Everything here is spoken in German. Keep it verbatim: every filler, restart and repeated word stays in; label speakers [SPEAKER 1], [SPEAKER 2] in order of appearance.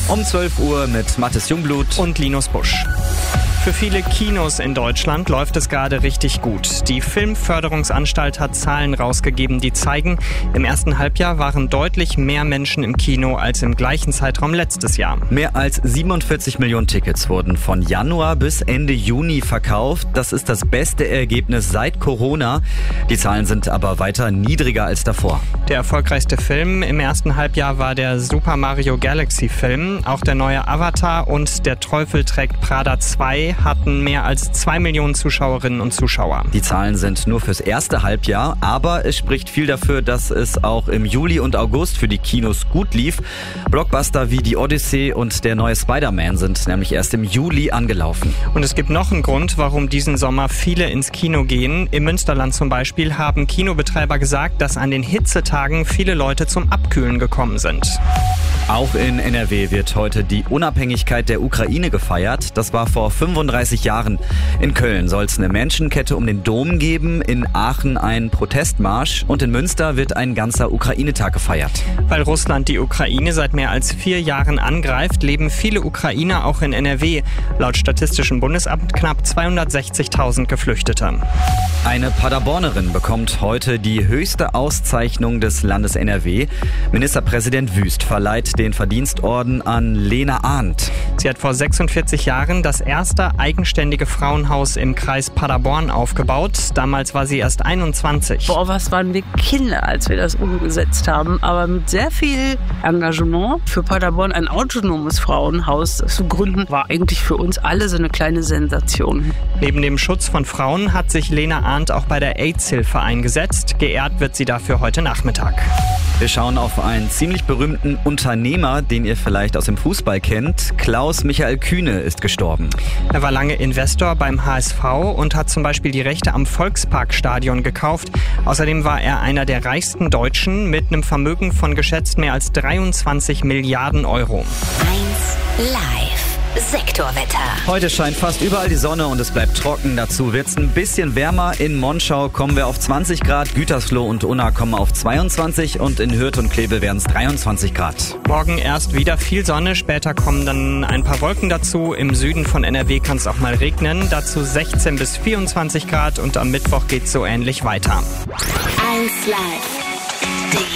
[SPEAKER 1] Um zwölf Uhr mit Mathis Jungblut
[SPEAKER 2] und Linus Busch. Für viele Kinos in Deutschland läuft es gerade richtig gut. Die Filmförderungsanstalt hat Zahlen rausgegeben, die zeigen, im ersten Halbjahr waren deutlich mehr Menschen im Kino als im gleichen Zeitraum letztes Jahr.
[SPEAKER 1] Mehr als siebenundvierzig Millionen Tickets wurden von Januar bis Ende Juni verkauft. Das ist das beste Ergebnis seit Corona. Die Zahlen sind aber weiter niedriger als davor.
[SPEAKER 2] Der erfolgreichste Film im ersten Halbjahr war der Super Mario Galaxy Film. Auch der neue Avatar und Der Teufel trägt Prada zwei hatten mehr als zwei Millionen Zuschauerinnen und Zuschauer.
[SPEAKER 1] Die Zahlen sind nur fürs erste Halbjahr, aber es spricht viel dafür, dass es auch im Juli und August für die Kinos gut lief. Blockbuster wie die Odyssee und der neue Spider-Man sind nämlich erst im Juli angelaufen.
[SPEAKER 2] Und es gibt noch einen Grund, warum diesen Sommer viele ins Kino gehen. Im Münsterland zum Beispiel haben Kinobetreiber gesagt, dass an den Hitzetagen viele Leute zum Abkühlen gekommen sind.
[SPEAKER 1] Auch in N R W wird heute die Unabhängigkeit der Ukraine gefeiert. Das war vor fünfunddreißig Jahren. In Köln soll es eine Menschenkette um den Dom geben, in Aachen einen Protestmarsch und in Münster wird ein ganzer Ukraine-Tag gefeiert.
[SPEAKER 2] Weil Russland die Ukraine seit mehr als vier Jahren angreift, leben viele Ukrainer auch in N R W. Laut Statistischem Bundesamt knapp zweihundertsechzigtausend Geflüchtete.
[SPEAKER 1] Eine Paderbornerin bekommt heute die höchste Auszeichnung des Landes N R W. Ministerpräsident Wüst verleiht den Verdienstorden an Lena Arndt.
[SPEAKER 2] Sie hat vor sechsundvierzig Jahren das erste eigenständige Frauenhaus im Kreis Paderborn aufgebaut. Damals war sie erst einundzwanzig.
[SPEAKER 3] Boah, was waren wir Kinder, als wir das umgesetzt haben. Aber mit sehr viel Engagement für Paderborn ein autonomes Frauenhaus zu gründen, war eigentlich für uns alle so eine kleine Sensation.
[SPEAKER 2] Neben dem Schutz von Frauen hat sich Lena Arndt auch bei der AIDS-Hilfe eingesetzt. Geehrt wird sie dafür heute Nachmittag.
[SPEAKER 1] Wir schauen auf einen ziemlich berühmten Unternehmer, den ihr vielleicht aus dem Fußball kennt. Klaus Michael Kühne ist gestorben.
[SPEAKER 2] Er war lange Investor beim H S V und hat zum Beispiel die Rechte am Volksparkstadion gekauft. Außerdem war er einer der reichsten Deutschen mit einem Vermögen von geschätzt mehr als dreiundzwanzig Milliarden Euro.
[SPEAKER 4] eins live. Sektorwetter.
[SPEAKER 1] Heute scheint fast überall die Sonne und es bleibt trocken. Dazu wird es ein bisschen wärmer. In Monschau kommen wir auf zwanzig Grad, Gütersloh und Unna kommen auf zweiundzwanzig und in Hürth und Kleve werden es dreiundzwanzig Grad.
[SPEAKER 2] Morgen erst wieder viel Sonne, später kommen dann ein paar Wolken dazu. Im Süden von N R W kann es auch mal regnen. Dazu sechzehn bis vierundzwanzig Grad und am Mittwoch geht es so ähnlich weiter.
[SPEAKER 4] eins live.